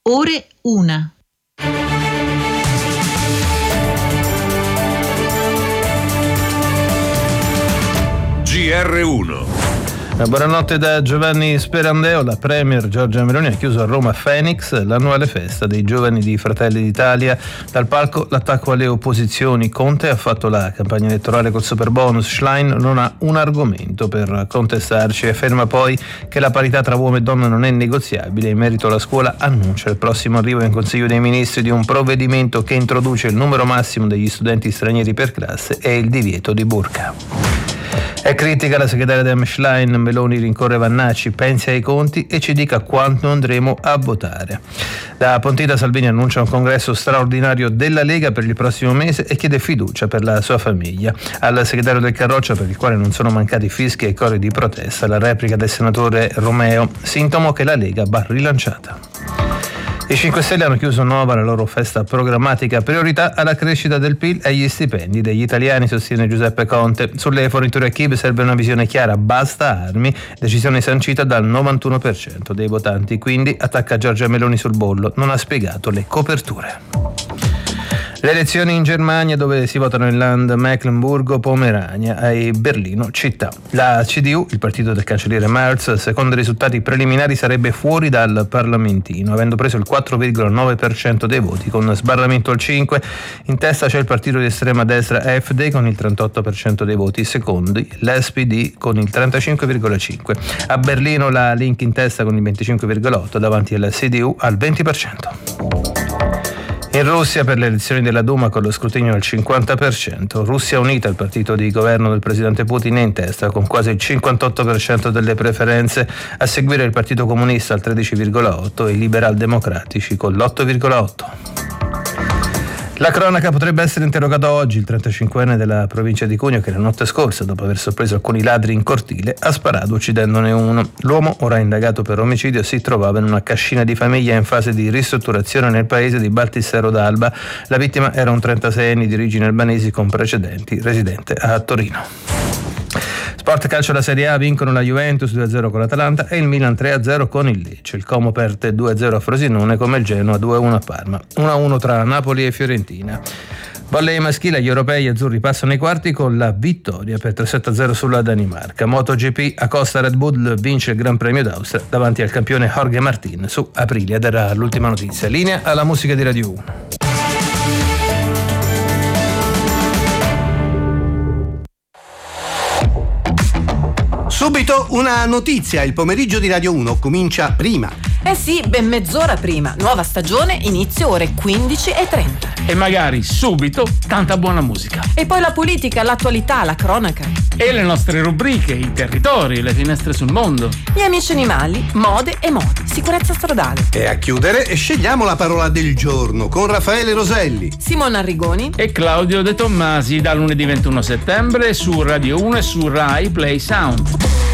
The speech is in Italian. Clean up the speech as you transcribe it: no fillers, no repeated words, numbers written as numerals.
ore 1. GR1. Buonanotte da Giovanni Sperandeo. La Premier Giorgia Meloni ha chiuso a Roma Phoenix, l'annuale festa dei giovani di Fratelli d'Italia. Dal palco l'attacco alle opposizioni. Conte ha fatto la campagna elettorale col superbonus. Schlein non ha un argomento per contestarci e afferma poi che la parità tra uomo e donna non è negoziabile. In merito alla scuola annuncia il prossimo arrivo in Consiglio dei Ministri di un provvedimento che introduce il numero massimo degli studenti stranieri per classe e il divieto di burqa. È critica la segretaria Dem Schlein. Meloni rincorre Vannacci, pensi ai conti e ci dica quanto andremo a votare. Da Pontida Salvini annuncia un congresso straordinario della Lega per il prossimo mese e chiede fiducia per la sua famiglia. Al segretario del Carroccia, per il quale non sono mancati fischi e cori di protesta, la replica del senatore Romeo, sintomo che la Lega va rilanciata. I 5 Stelle hanno chiuso nuova la loro festa programmatica, priorità alla crescita del PIL e agli stipendi degli italiani, sostiene Giuseppe Conte. Sulle forniture a Kiev serve una visione chiara, basta armi, decisione sancita dal 91% dei votanti, quindi attacca Giorgia Meloni sul bollo, non ha spiegato le coperture. Le elezioni in Germania, dove si votano in Land Mecklenburgo-Pomerania e Berlino città. La CDU, il partito del cancelliere Merz, secondo i risultati preliminari sarebbe fuori dal Parlamentino, avendo preso il 4,9% dei voti, con sbarramento al 5%. In testa c'è il partito di estrema destra AfD con il 38% dei voti, secondi l'SPD con il 35,5%. A Berlino la Link in testa con il 25,8%, davanti alla CDU al 20%. In Russia, per le elezioni della Duma con lo scrutinio al 50%, Russia Unita, il partito di governo del presidente Putin, è in testa con quasi il 58% delle preferenze, a seguire il Partito Comunista al 13,8% e i Liberal Democratici con l'8,8%. La cronaca: potrebbe essere interrogato oggi il 35enne della provincia di Cuneo che la notte scorsa, dopo aver sorpreso alcuni ladri in cortile, ha sparato uccidendone uno. L'uomo, ora indagato per omicidio, si trovava in una cascina di famiglia in fase di ristrutturazione nel paese di Baltissero d'Alba. La vittima era un 36enne di origini albanesi con precedenti, residente a Torino. Sport calcio, la Serie A: vincono la Juventus 2-0 con l'Atalanta e il Milan 3-0 con il Lecce. Il Como perde 2-0 a Frosinone, come il Genoa 2-1 a Parma. 1-1 tra Napoli e Fiorentina. Volley maschile: gli europei azzurri passano ai quarti con la vittoria per 3-0 sulla Danimarca. MotoGP: Acosta Red Bull vince il Gran Premio d'Austria davanti al campione Jorge Martin su Aprilia. Darà l'ultima notizia. Linea alla musica di Radio 1. Subito una notizia: il pomeriggio di Radio 1 comincia prima. Eh sì, ben mezz'ora prima. Nuova stagione, inizio ore 15:30. E magari subito tanta buona musica. E poi la politica, l'attualità, la cronaca. E le nostre rubriche, i territori, le finestre sul mondo. Gli amici animali, mode e modi, sicurezza stradale. E a chiudere scegliamo la parola del giorno con Raffaele Roselli, Simona Arrigoni e Claudio De Tommasi, da lunedì 21 settembre su Radio 1 e su Rai Play Sound.